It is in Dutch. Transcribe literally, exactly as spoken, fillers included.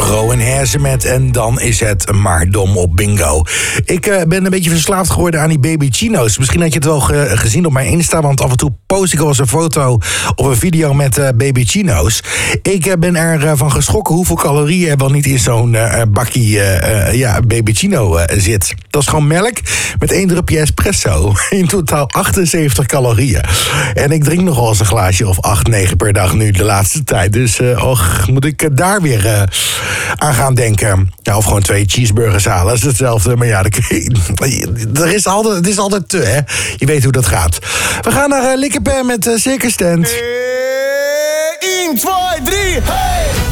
Rowan Herzemet en dan is het maar dom op bingo. Ik uh, ben een beetje verslaafd geworden aan die baby chino's. Misschien had je het wel ge- gezien op mijn Insta, want af en toe post ik wel eens een foto of een video met uh, baby chino's. Ik uh, ben ervan uh, van geschrokken hoeveel calorieën er wel niet in zo'n uh, bakkie uh, uh, ja, baby chino uh, zit. Dat is gewoon melk met één drupje espresso. In totaal achtenzeventig calorieën. En ik drink nog wel eens een glaasje of acht, negen per dag nu de laatste tijd. Dus uh, och, moet ik uh, daar weer uh, aan gaan denken. Ja, of gewoon twee cheeseburgers halen. Dat is hetzelfde. Maar ja, er is altijd, het is altijd te, hè. Je weet hoe dat gaat. We gaan naar uh, Likkeper met uh, Circus Tent. één, twee, drie, hey!